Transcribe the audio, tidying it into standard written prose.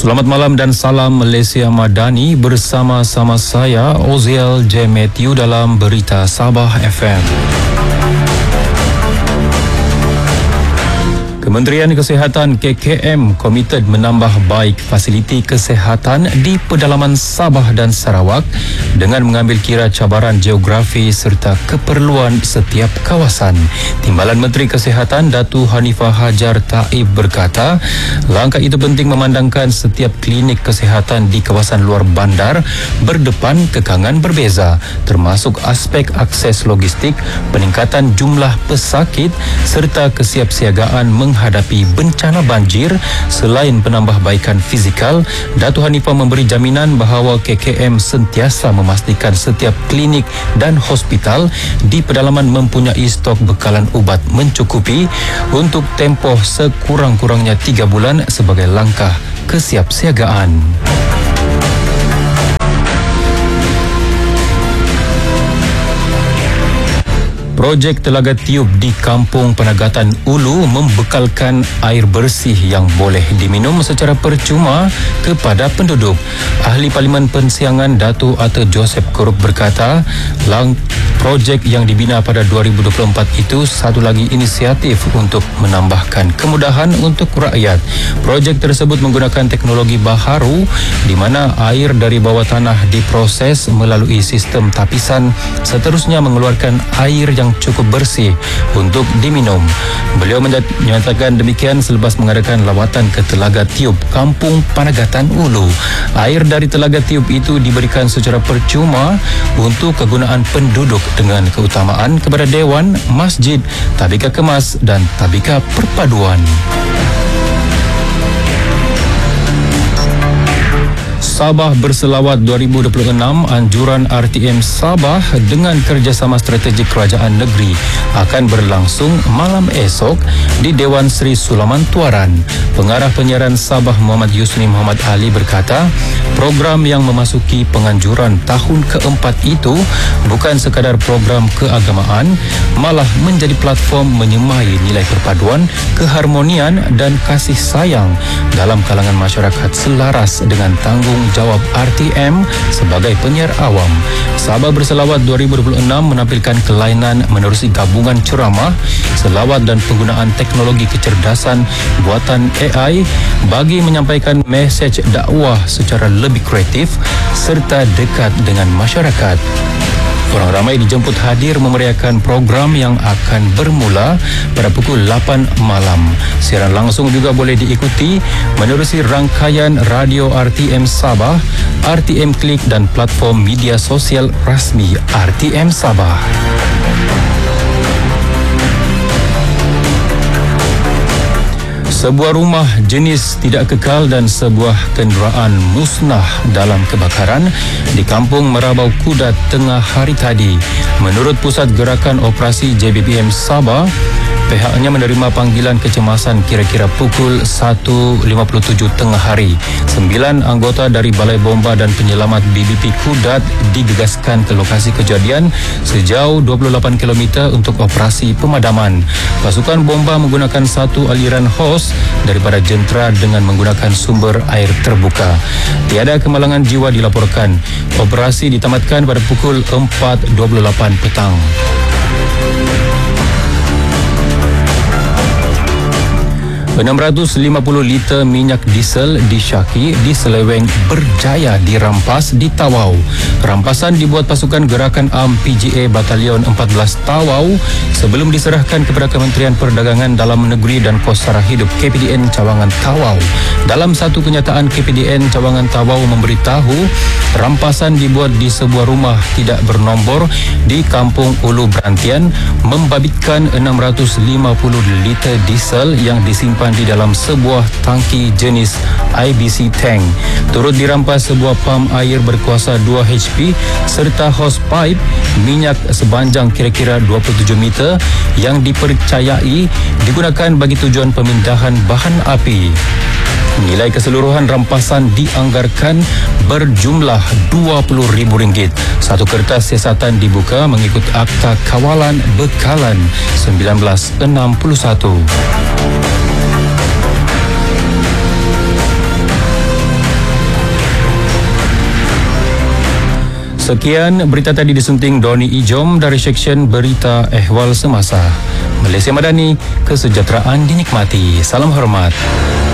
Selamat malam dan salam Malaysia Madani, bersama-sama saya Oziel J. Matthew dalam Berita Sabah FM. Kementerian Kesihatan KKM komited menambah baik fasiliti kesihatan di pedalaman Sabah dan Sarawak dengan mengambil kira cabaran geografi serta keperluan setiap kawasan. Timbalan Menteri Kesihatan Datu Hanifah Hajar Taib berkata, langkah itu penting memandangkan setiap klinik kesihatan di kawasan luar bandar berdepan kekangan berbeza, termasuk aspek akses logistik, peningkatan jumlah pesakit serta kesiapsiagaan menghadapi bencana banjir. Selain penambahbaikan fizikal, Datuk Hanifah memberi jaminan bahawa KKM sentiasa memastikan setiap klinik dan hospital di pedalaman mempunyai stok bekalan ubat mencukupi untuk tempoh sekurang-kurangnya 3 bulan sebagai langkah kesiapsiagaan. Projek Telaga Tiup di Kampung Penagatan Ulu membekalkan air bersih yang boleh diminum secara percuma kepada penduduk. Ahli Parlimen Pensiangan Datuk Arthur Joseph Korup berkata, projek yang dibina pada 2024 itu satu lagi inisiatif untuk menambahkan kemudahan untuk rakyat. Projek tersebut menggunakan teknologi baharu di mana air dari bawah tanah diproses melalui sistem tapisan, seterusnya mengeluarkan air yang cukup bersih untuk diminum. Beliau menyatakan demikian selepas mengadakan lawatan ke Telaga Tiup, Kampung Penagatan Ulu. Air dari Telaga Tiup itu diberikan secara percuma untuk kegunaan penduduk dengan keutamaan kepada Dewan, Masjid, Tabika Kemas dan Tabika Perpaduan. Sabah Berselawat 2026, anjuran RTM Sabah dengan kerjasama strategik kerajaan negeri akan berlangsung malam esok di Dewan Seri Sulaman Tuaran. Pengarah penyiaran Sabah Muhammad Yusni Muhammad Ali berkata, program yang memasuki penganjuran tahun keempat itu bukan sekadar program keagamaan, malah menjadi platform menyemai nilai perpaduan, keharmonian dan kasih sayang dalam kalangan masyarakat selaras dengan tanggung jawab RTM sebagai penyiar awam. Sabah Berselawat 2026 menampilkan kelainan menerusi gabungan ceramah, selawat dan penggunaan teknologi kecerdasan buatan AI bagi menyampaikan mesej dakwah secara lebih kreatif serta dekat dengan masyarakat. Orang ramai dijemput hadir memeriahkan program yang akan bermula pada pukul 8 malam. Siaran langsung juga boleh diikuti menerusi rangkaian radio RTM Sabah, RTM Klik dan platform media sosial rasmi RTM Sabah. Sebuah rumah jenis tidak kekal dan sebuah kenderaan musnah dalam kebakaran di Kampung Merabau Kudat tengah hari tadi. Menurut Pusat Gerakan Operasi JBPM Sabah, pihaknya menerima panggilan kecemasan kira-kira pukul 1.57 tengah hari. 9 anggota dari Balai Bomba dan Penyelamat BBP Kudat digegaskan ke lokasi kejadian sejauh 28 km untuk operasi pemadaman. Pasukan bomba menggunakan satu aliran hos daripada jentera dengan menggunakan sumber air terbuka. Tiada kemalangan jiwa dilaporkan. Operasi ditamatkan pada pukul 4.28 petang. $650 liter minyak diesel disyaki di Seleweng berjaya dirampas di Tawau. Rampasan dibuat pasukan gerakan AM PGA Batalion 14 Tawau sebelum diserahkan kepada Kementerian Perdagangan Dalam Negeri dan Kos Sara Hidup KPDN Cawangan Tawau. Dalam satu kenyataan, KPDN Cawangan Tawau memberitahu rampasan dibuat di sebuah rumah tidak bernombor di Kampung Ulu Berantian, membabitkan 650 liter diesel yang disimpan di dalam sebuah tangki jenis IBC tank. Turut dirampas sebuah pam air berkuasa 2 HP serta hose pipe minyak sepanjang kira-kira 27 meter yang dipercayai digunakan bagi tujuan pemindahan bahan api. Nilai keseluruhan rampasan dianggarkan berjumlah RM20,000. Satu kertas siasatan dibuka mengikut Akta Kawalan Bekalan 1961. Sekian berita tadi disunting Doni Ijom dari Seksyen Berita Ehwal Semasa. Malaysia Madani, kesejahteraan dinikmati. Salam hormat.